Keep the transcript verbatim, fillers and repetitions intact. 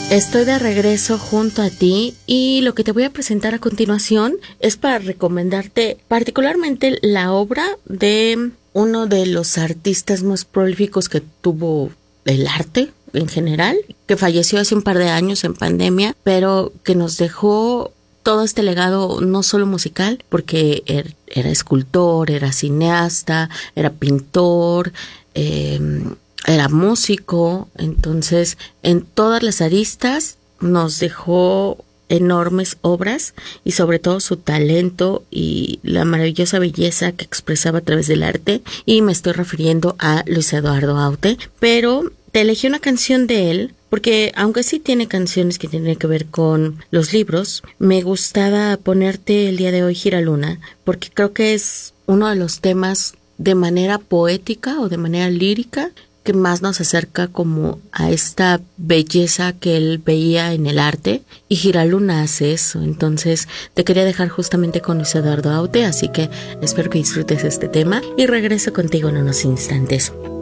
Estoy de regreso junto a ti y lo que te voy a presentar a continuación es para recomendarte particularmente la obra de uno de los artistas más prolíficos que tuvo el arte en general, que falleció hace un par de años en pandemia, pero que nos dejó todo este legado no solo musical, porque er, era escultor, era cineasta, era pintor, eh, era músico. Entonces en todas las aristas nos dejó enormes obras y sobre todo su talento y la maravillosa belleza que expresaba a través del arte, y me estoy refiriendo a Luis Eduardo Aute. Pero te elegí una canción de él porque aunque sí tiene canciones que tienen que ver con los libros, me gustaba ponerte el día de hoy Giraluna porque creo que es uno de los temas de manera poética o de manera lírica que más nos acerca como a esta belleza que él veía en el arte, y Giraluna hace eso. Entonces te quería dejar justamente con Luis Eduardo Aute, así que espero que disfrutes este tema y regreso contigo en unos instantes.